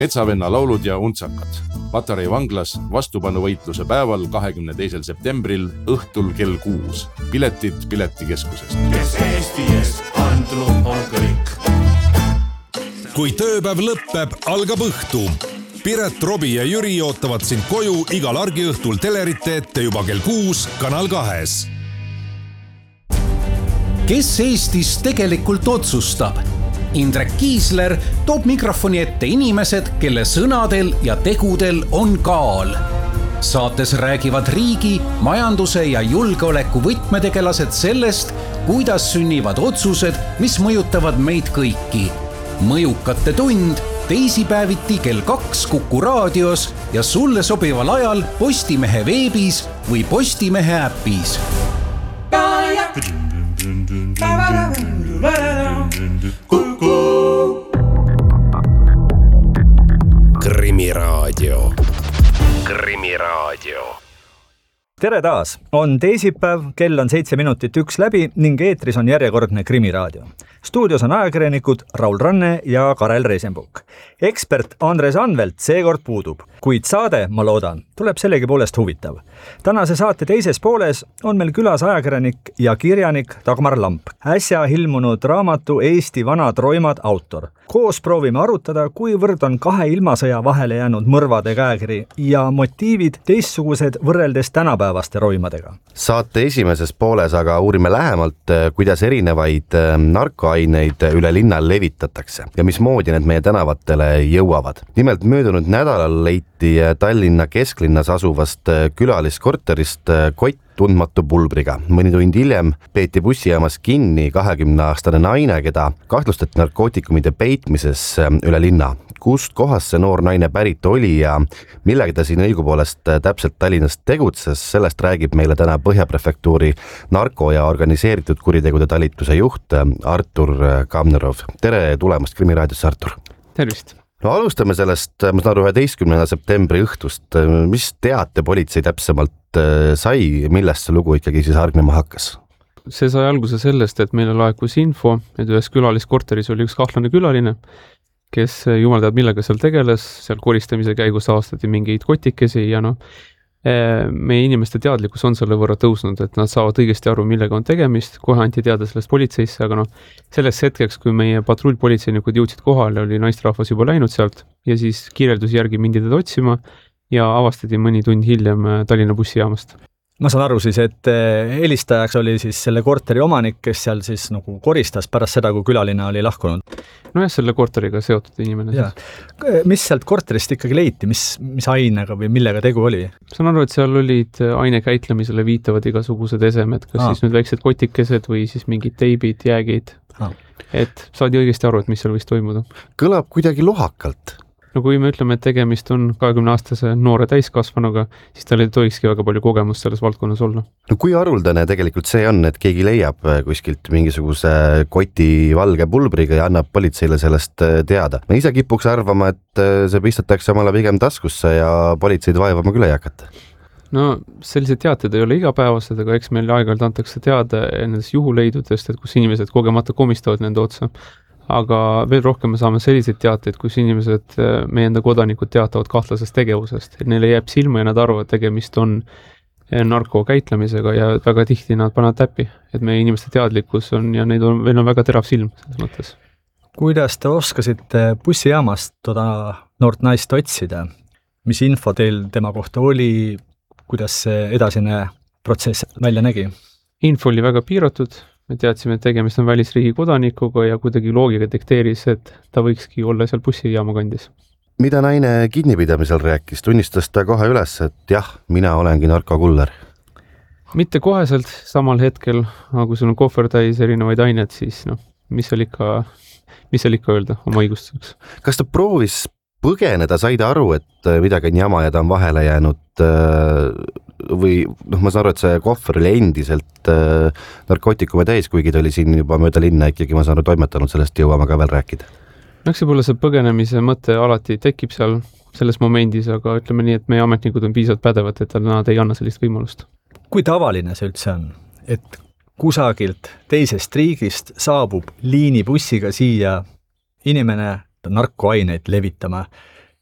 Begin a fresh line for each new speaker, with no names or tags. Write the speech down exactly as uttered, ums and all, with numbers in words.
Metsavenna laulud ja untsakad. Patarei vanglas vastupanuvõitluse päeval kahekümne teisel septembril õhtul kell kuus. Piletid Piletikeskusest.
Kes Eesti eest andlu on kõik.
Kui tööpäev lõppeb, algab õhtu. Piret, Robi ja Jüri ootavad sind koju igal argiõhtul telerite ette juba kell kuus Kanal kahes.
Kes Eestis tegelikult otsustab? Indrek Kiisler toob mikrofoni ette inimesed, kelle sõnadel ja tegudel on kaal. Saates räägivad riigi, majanduse ja julgeoleku võtmetegelased sellest, kuidas sünnivad otsused, mis mõjutavad meid kõiki. Mõjukate tund teisipäeviti kell kaks Kuku raadios ja sulle sobival ajal Postimehe veebis või Postimehe äpis.
Krimiraadio.
Krimiraadio.
Tere taas! On teisipäev, kell on seitse minutit üks läbi ning eetris on järjekordne Krimiraadio. Stuudios on ajakirjanikud Raul Ranne ja Karel Reisenbuk. Ekspert Andres Anvelt seekord puudub, kuid saade, ma loodan, tuleb sellegi poolest huvitav. Tänase saate teises pooles on meil külas ajakirjanik ja kirjanik Dagmar Lamp, äsja ilmunud raamatu Eesti vanad roimad autor. Koos proovime arutada, kuivõrd on kahe ilmasõja vahele jäänud mõrvade käekiri ja motiivid teistsugused võrreldes tänapäevaste roimadega.
Saate esimeses pooles aga uurime lähemalt, kuidas erinevaid narkoaineid üle linna levitatakse ja mismoodi need meie tänavatele jõuavad. Nimelt möödunud nädalal leiti Tallinna kesklinnas asuvast külaliskorterist kott tundmatu pulbriga. Mõni tund hiljem peeti bussijaamas kinni kahekümneaastane naine, keda kahtlustati narkootikumide peitmises üle linna. Kust kohast see noor naine pärit oli ja millega ta siin õigupoolest täpselt Tallinnas tegutses, sellest räägib meile täna Põhjaprefektuuri narko- ja organiseeritud kuritegude talituse juht Artur Kamnerov. Tere tulemast Krimiraadiosse, Artur!
Tervist!
No alustame sellest, ma saan aru, üheteistkümnenda septembri õhtust. Mis teate politsei täpsemalt sai, millest see lugu ikkagi siis hargnema hakkas?
See sai alguse sellest, et meile laekus info, et ühes külaliskorteris oli üks kahtlane külaline, kes jumal teab millega seal tegeles, seal koristamise käigus avastati mingeid kotikesi ja noh, meie inimeste teadlikkus on selle võrra tõusnud, et nad saavad õigesti aru, millega on tegemist, kohe anti teada sellest politseisse, aga noh, selles hetkeks, kui meie patrullpolitseinikud jõudsid kohale, oli naisterahvas juba läinud sealt ja siis kirjeldus järgi mindi teda otsima ja avastati mõni tund hiljem Tallinna bussijaamast.
Ma saan aru siis, et helistajaks oli siis selle korteri omanik, kes seal siis nagu koristas pärast seda, kui külaline oli lahkunud.
No jah, selle korteriga seotud inimene.
Ja. Mis sealt korterist ikkagi leiti, mis, mis ainega või millega tegu oli?
Saan aru, et seal olid aine käitlemisele viitavad igasugused esemed, kas Aa. siis nüüd väiksed kotikesed või siis mingid teibid, jäägid. Aa. Et saadi õigesti aru, et mis seal võis toimuda.
Kõlab kuidagi lohakalt.
No kui me ütleme, et tegemist on kahekümneaastase noore täiskasvanuga, siis tal ei tohikski väga palju kogemust selles valdkonnas olla. No
kui haruldane tegelikult see on, et keegi leiab kuskilt mingisuguse koti valge pulbriga ja annab politseile sellest teada? Ma ise kipuks arvama, et see pistatakse omale pigem taskusse ja politseid vaevama küll ei hakata.
No sellised teated ei ole igapäevased, aga eks meil aeg-ajalt antakse teada nendest juhuleidudest, et kus inimesed kogemata komistavad nende otsa. Aga veel rohkem me saame selliseid teateid, kus inimesed, meie enda kodanikud teatavad kahtlasest tegevusest, et neile jääb silma ja nad arvavad, et tegemist on narko käitlemisega ja väga tihti nad panevad täppi, et meie inimeste teadlikkus on ja neid on, veel on väga terav silm selles mõttes.
Kuidas te oskasite bussijaamast toda noort naist otsida? Mis info teil tema kohta oli? Kuidas see edasine protsess välja nägi?
Info oli väga piiratud. Me teadsime, et tegemist on välisriigi kodanikuga ja kuidagi loogika dikteeris, et ta võikski olla seal bussijaama kandis.
Mida naine kinnipidamisel rääkis? Tunnistas ta kohe üles, et jah, mina olengi narkokuller?
Mitte koheselt samal hetkel, aga kui sul on kohvertäis erinevaid aineid, siis noh, mis seal ikka, mis seal ikka öelda oma õigustuseks.
Kas ta proovis põgeneda, sai ta aru, et midagi on jama ja ta on vahele jäänud või noh, ma saan aru, et see kohver oli endiselt äh, narkootikume täis, kuigi ta oli siin juba mööda linna ikkagi, ma saan aru, toimetanud, sellest jõuame ka veel rääkida.
Eks võib-olla see põgenemise mõte alati tekib seal selles momendis, aga ütleme nii, et meie ametnikud on piisavalt pädevad, et nad ei anna sellist võimalust.
Kui tavaline see üldse on, et kusagilt teisest riigist saabub liinibussiga siia inimene narkoaineid levitama?